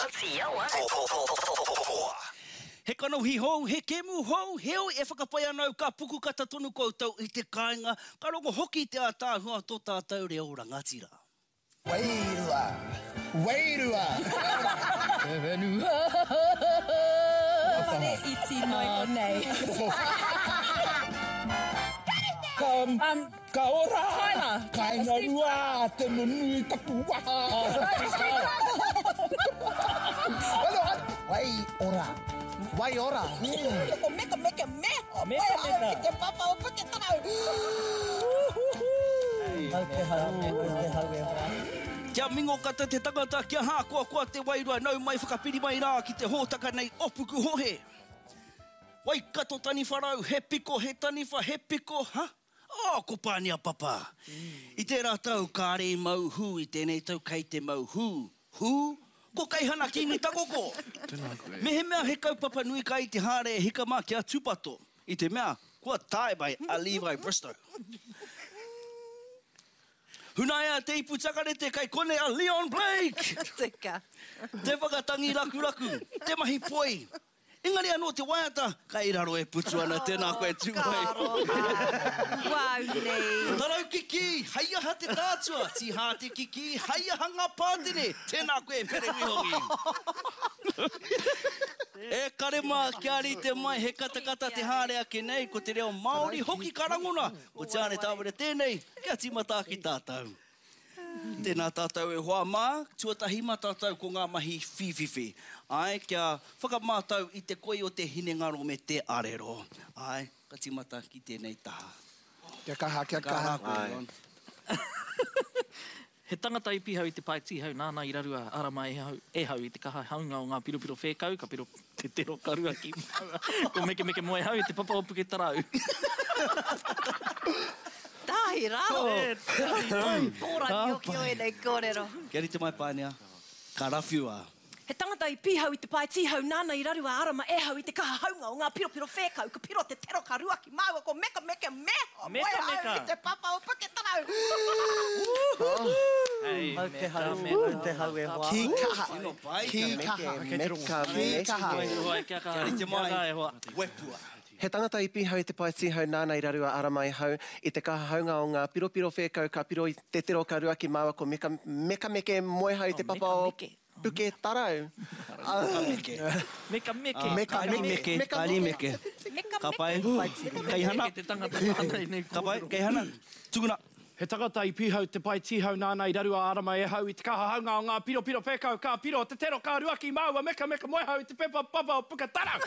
He kanohi hou, he kemu hou, heo e whakapai anau ka puku kata tonu koutou i te kāinga, ka rongo hoki te a tāhua tō tātou reo rangatira. Wairua, wairua. Ewenua. Whare iti noi o nei. Ka ora. Tyler. Kainga rua, te nunui tapu waha. Wai ora. Wai ora. Meka. Meka. Te papa o puke tarau. Kia mingo kata te tangata kia hākua te wairua nau mai whakapiri mai rā ki te hōtaka nei opuku hohe. Wai kato tani wharau, he piko, he taniwha, he piko, ha? Ko pānia papa. I tērā tau kāre mau hu, i tēnei tau kei te mau hu. Hu? Ko kai hana ki ni takoko. Me he mea he kaupapa nui kai te hāre hika mā kia tupato. I te mea, kua tae mai a Levi Bristow. Hunaia te ipu takarete kai kone a Leon Blake. Tika. Te whakatangi raku, te mahi poi. Engari anō te waiata, kai raro e putu ana tēnā koe tūmai. Wau nei. Tarau kiki, haia ha te tātua, ti ha te kiki, haia ha ngā pātene, tēnā koe pere wihongi. E karema kia ri te mai, he katakata te hāre ake nei, ko te reo Māori hoki karangona, ko te ane tāwere tēnei, kia timata ki tātou. Tēnā tātou e hoa mā, tuatahi mā tātou ko ngā mahi whiwhiwhi. Ai, kia whakamātau i te koi o te hinengaro me te arero. Ai, ka timata ki tēnei taha. Kia kaha. He tangata i pihau i te paitihau, nāna i rarua arama e hau i te kaha haunga o ngā piropiro whēkau, ka piro te tero karua ki maua. Ko meke moe hau i te papa o puke tarau. Tahi raro. Ora ni o ki o e nei kōrero. Kia rite mai pānea, ka rawhiua. He tangata i pihau i te paitihau, nāna i rarua arama e hau i te kaha haunga o ngā piropiro whēkau, ka piro te tero karua ki maua, ko meka meho. Moe hau i te papa o puke tarau. Hei, te hau e hoa. Ki kaha. Ki kaha. Kia rite mai, wepua. He tangata i pihau i te paitihau nāna i rarua aramai hau i te kaha haunga o ngā piropiro whēkau ka piro i te tero ka rua ki maua ko meka meke moe hau i te papa o puke tarau. Meka meke. Kari meke. Ka pai, kai hana. Ka pai, kai hana. Tuguna. He tangata i pihau te paitihau nāna i rarua arama e hau i te kaha haunga o ngā piropiro whēkau ka piro te tero ka rua ki maua meka moe hau i te pepa papa o puka tarau.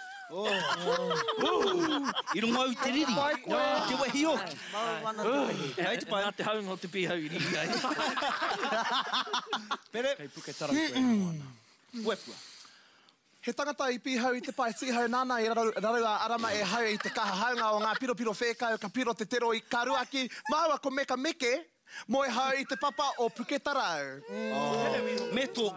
I rungo au te riri. Te wehi oki. Hei te pai. Nā te haunga o te pihau i riri ai. Pere. Kei puke tarau koe moana. Wepua. He tangata i pihau i te paitihau nāna i rarua arama e hau i te kaha haunga o ngā piropiro whēkau ka piro te tero i ka rua ki maua ko meka meke moe hau i te papa o puke tarau. Me tō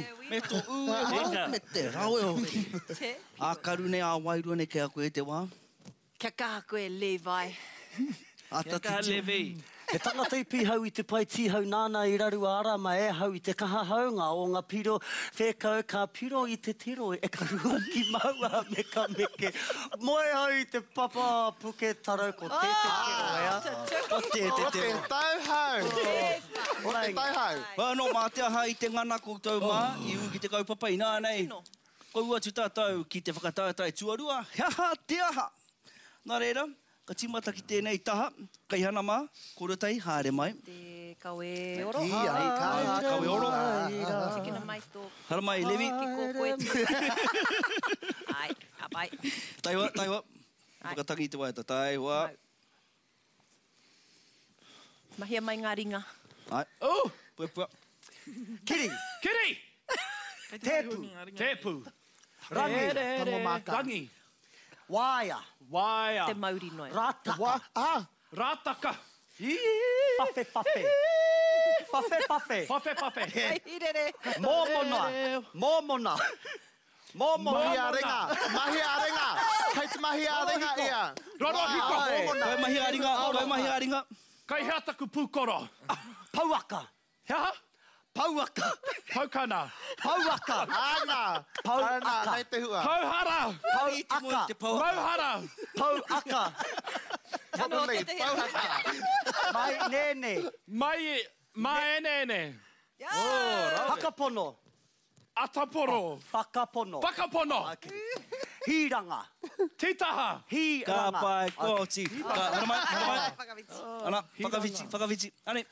me te rau e hoki. A karu nei a wairua nei kea koe te wā. Kia kaha koe Levi. Kia kaha Levi. He tangata i pihau i te paitihau nāna i rarua arama e hau i te kaha haunga o ngā piro whēkau ka piro i te tiro e ka rua ki maua meka meke. Moe hau i te papa puke tarau ko te keroea. O te tauhau. O te tauhau. Whanau mātea hai te ngana koutou mā, i u ki te kaupapa i nānei. Koua tu tātou ki te whakatātai tuarua, heaha te aha. Nā reira, ka timata ki tēnei taha, kai hana mā, korotai, haere mai. Te kawe oro. Kawe oro. Tikina mai tō. Hara mai, Levi. Ki koe te. Ai, apai. Taiwa. Whakatangi te waita, taiwa. Mahia mai ngā ringa. Ai. Pua. Kiri! Tepu! Rangi! Waia. Te Māori noi. Rātaka. Rātaka! Whawhe. Ai, hirere. Mōmona. Mahi a ringa. Kei te mahi a ringa ia. Roro hiko! Koe mahi a ringa. Kai hea taku pūkoro. Pauaka. Hea? Pauaka. Paukana. Pauaka. Ana. Pauaka. Ana, nei te hua. Pauhara. Pauhara. Pauaka. Pauhara. Pauhara. Mai nene. Mai nene. Whakapono. Ataporo. Whakapono. Whakapono. Hiranga. Titaha. Hiranga. Ka pai koti. Ana, whakawiti. Ane,